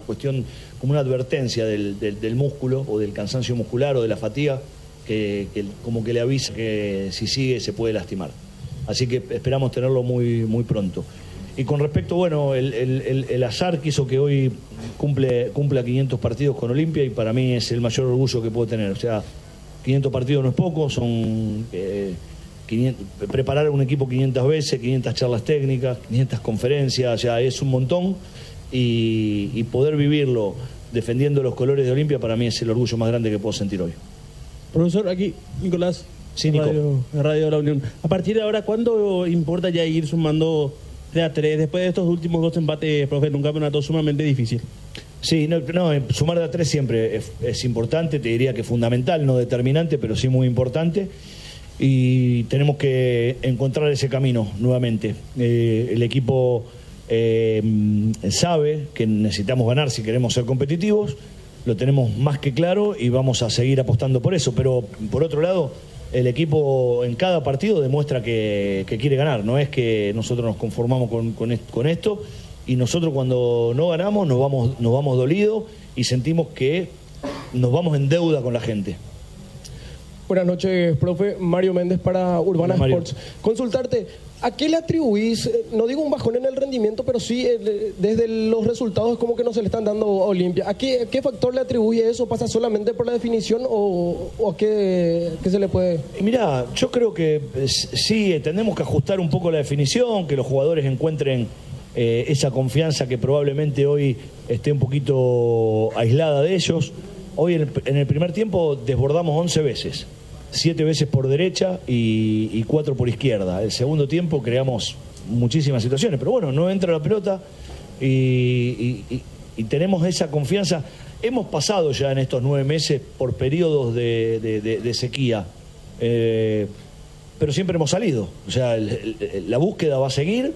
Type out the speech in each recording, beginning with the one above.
cuestión, como una advertencia del músculo o del cansancio muscular o de la fatiga, que como que le avisa que si sigue se puede lastimar. Así que esperamos tenerlo muy, muy pronto. Y con respecto, bueno, el azar quiso que hoy cumpla 500 partidos con Olimpia y para mí es el mayor orgullo que puedo tener. O sea, 500 partidos no es poco, son 500, preparar un equipo 500 veces, 500 charlas técnicas, 500 conferencias, o sea, es un montón y poder vivirlo defendiendo los colores de Olimpia para mí es el orgullo más grande que puedo sentir hoy. Profesor, aquí, Nicolás. Sí, Nico. Radio de la Unión. A partir de ahora, ¿cuándo importa ya ir sumando de a 3 después de estos últimos 2 empates, profe, en un campeonato sumamente difícil? Sí, no, sumar de a 3 siempre es importante, te diría que fundamental, no determinante, pero sí muy importante. Y tenemos que encontrar ese camino nuevamente. El equipo sabe que necesitamos ganar si queremos ser competitivos, lo tenemos más que claro y vamos a seguir apostando por eso, pero por otro lado el equipo en cada partido demuestra que quiere ganar, no es que nosotros nos conformamos con esto y nosotros cuando no ganamos nos vamos dolidos y sentimos que nos vamos en deuda con la gente. Buenas noches, profe. Mario Méndez para Urbana Sports. Consultarte, ¿a qué le atribuís, no digo un bajón en el rendimiento, pero sí desde los resultados como que no se le están dando a Olimpia? ¿A qué factor le atribuye eso? ¿Pasa solamente por la definición o a qué se le puede...? Mirá, yo creo que sí, tenemos que ajustar un poco la definición, que los jugadores encuentren esa confianza que probablemente hoy esté un poquito aislada de ellos. Hoy en el primer tiempo desbordamos 11 veces. 7 veces por derecha y 4 por izquierda. El segundo tiempo creamos muchísimas situaciones, pero bueno, no entra la pelota y tenemos esa confianza. Hemos pasado ya en estos 9 meses por periodos de sequía, pero siempre hemos salido. O sea, la búsqueda va a seguir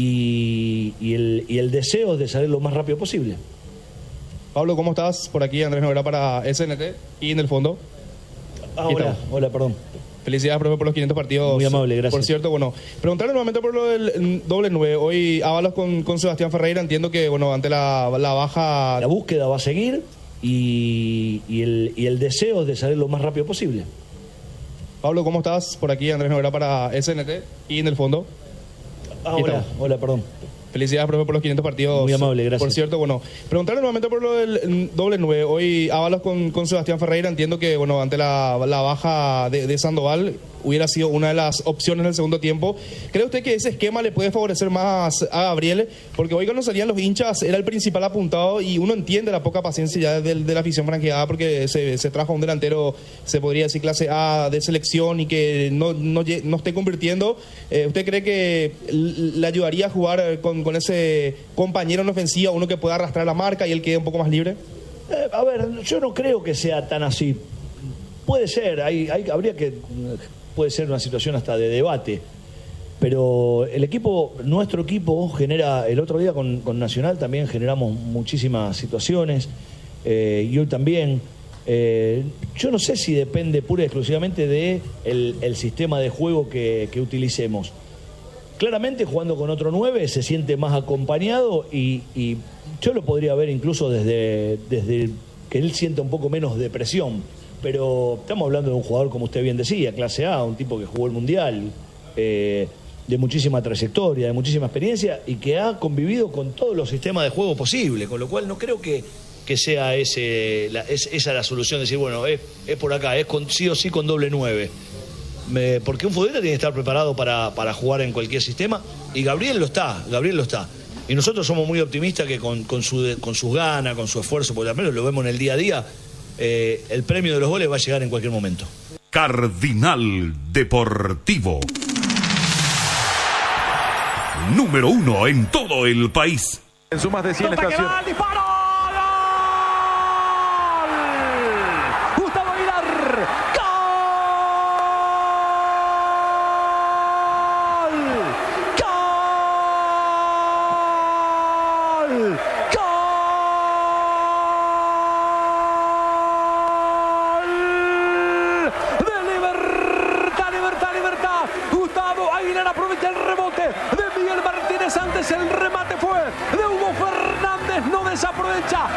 y el deseo es de salir lo más rápido posible. Pablo, ¿cómo estás? Por aquí Andrés Noguera para SNT y en el fondo. Hola, perdón. Felicidades, profe, por los 500 partidos. Muy amable, gracias. Por cierto, bueno, preguntarle nuevamente por lo del doble 9. Hoy Ábalos con Sebastián Ferreira, entiendo que, bueno, ante la baja... La búsqueda va a seguir y el deseo es de salir lo más rápido posible. Pablo, ¿cómo estás? Por aquí Andrés Noguera para SNT y en el fondo. Hola, perdón. Felicidades, profe, por los 500 partidos. Muy amable, gracias. Por cierto, bueno, preguntarle nuevamente por lo del doble 9. Hoy Ábalos con Sebastián Ferreira, entiendo que, bueno, ante la baja de Sandoval, hubiera sido una de las opciones en el segundo tiempo. ¿Cree usted que ese esquema le puede favorecer más a Gabriel? Porque hoy cuando salían los hinchas era el principal apuntado y uno entiende la poca paciencia ya de la afición franqueada porque se trajo a un delantero, se podría decir clase A de selección y que no esté convirtiendo. ¿Usted cree que le ayudaría a jugar con ese compañero en ofensiva, uno que pueda arrastrar la marca y él quede un poco más libre? A ver, yo no creo que sea tan así. Puede ser, puede ser una situación hasta de debate, pero nuestro equipo genera, el otro día con Nacional también generamos muchísimas situaciones, y hoy también. Yo no sé si depende pura y exclusivamente de el sistema de juego que utilicemos. Claramente jugando con otro 9 se siente más acompañado y yo lo podría ver incluso desde que él sienta un poco menos de presión. Pero estamos hablando de un jugador, como usted bien decía, clase A, un tipo que jugó el Mundial, de muchísima trayectoria, de muchísima experiencia y que ha convivido con todos los sistemas de juego posibles, con lo cual no creo que sea esa la solución de decir, bueno, es por acá, sí o sí con doble 9. Porque un futbolista tiene que estar preparado para jugar en cualquier sistema y Gabriel lo está. Y nosotros somos muy optimistas que con sus ganas, con su esfuerzo, porque al menos lo vemos en el día a día, el premio de los goles va a llegar en cualquier momento. Cardinal Deportivo. Número 1 en todo el país. En su más de 100 estaciones. Aprovecha el rebote de Miguel Martínez, antes el remate fue de Hugo Fernández, no desaprovecha